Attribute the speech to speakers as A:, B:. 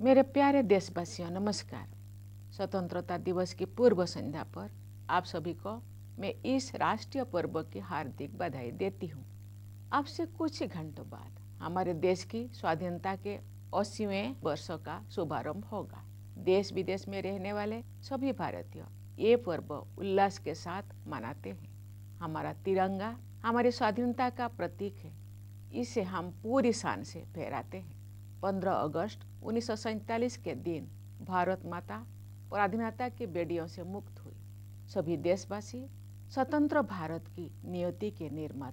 A: मेरे प्यारे देशवासियों, नमस्कार। स्वतंत्रता दिवस की पूर्व संध्या पर आप सभी को मैं इस राष्ट्रीय पर्व की हार्दिक बधाई देती हूँ। अब से कुछ ही घंटों बाद हमारे देश की स्वाधीनता के 80वें वर्ष का शुभारंभ होगा। देश विदेश में रहने वाले सभी भारतीय ये पर्व उल्लास के साथ मनाते हैं। हमारा तिरंगा हमारी स्वाधीनता का प्रतीक है। इसे हम पूरी शान से फहराते हैं। 15 अगस्त 1947 के दिन भारत माता पराधीनता की बेड़ियों से मुक्त हुई। सभी देशवासी स्वतंत्र भारत की नियति के निर्माता